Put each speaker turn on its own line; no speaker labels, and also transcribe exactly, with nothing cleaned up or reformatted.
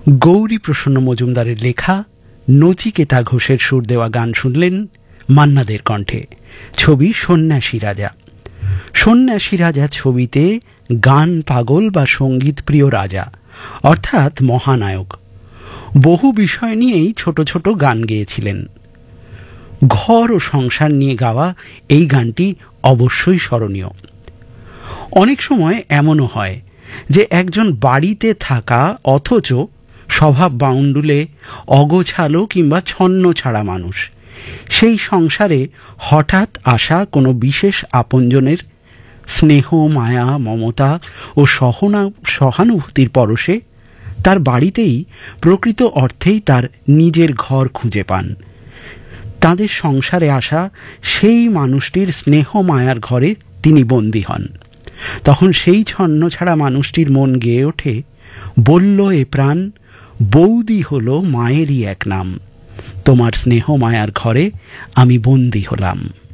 গৌরীপ্রসন্ন মজুমদারের লেখা নচিকেতা ঘোষের সুর দেওয়া গান শুনলেন মান্না দের কণ্ঠে। ছবি সন্ন্যাসী রাজা। সন্ন্যাসী রাজা ছবিতে গান পাগল বা সঙ্গীত প্রিয় রাজা অর্থাৎ মহানায়ক বহু বিষয় নিয়েই ছোট ছোট গান গেয়েছিলেন। ঘর ও সংসার নিয়ে গাওয়া এই গানটি অবশ্যই স্মরণীয়। অনেক সময় এমনও হয় যে একজন বাড়িতে থাকা অথচ স্বভাব বাউন্ডুলে অগোছালো কিংবা ছন্ন ছাড়া মানুষ, সেই সংসারে হঠাৎ আসা কোনো বিশেষ আপনজনের স্নেহ মায়া মমতা ও সহনা সহানুভূতির পরশে তার বাড়িতেই প্রকৃত অর্থেই তার নিজের ঘর খুঁজে পান। তাদের সংসারে আসা সেই মানুষটির স্নেহ মায়ার ঘরে তিনি বন্দী হন। তখন সেই ছন্ন ছাড়া মানুষটির মন গেয়ে ওঠে, বলল এ প্রাণ বৌদি হলো মায়েরই এক নাম, তোমার স্নেহ মায়ার ঘরে আমি বন্দী হলাম।